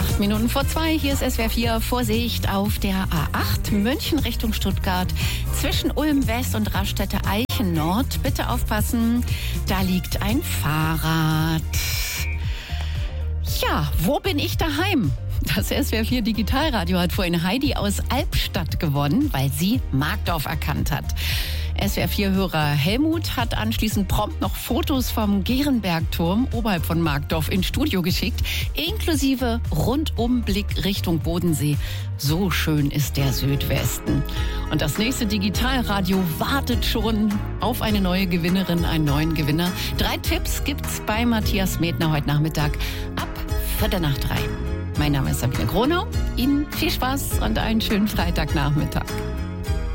8 Minuten vor 2, hier ist SWR 4, Vorsicht auf der A8, München Richtung Stuttgart, zwischen Ulm West und Raststätte Eichen Nord. Bitte aufpassen, da liegt ein Fahrrad. Ja, wo bin ich daheim? Das SWR 4 Digitalradio hat vorhin Heidi aus Albstadt gewonnen, weil sie Markdorf erkannt hat. SWR 4-Hörer Helmut hat anschließend prompt noch Fotos vom Gerenbergturm oberhalb von Markdorf ins Studio geschickt, inklusive Rundumblick Richtung Bodensee. So schön ist der Südwesten. Und das nächste Digitalradio wartet schon auf eine neue Gewinnerin, einen neuen Gewinner. 3 Tipps gibt's bei Matthias Medner heute Nachmittag ab 2:45. Mein Name ist Sabine Gronau. Ihnen viel Spaß und einen schönen Freitagnachmittag.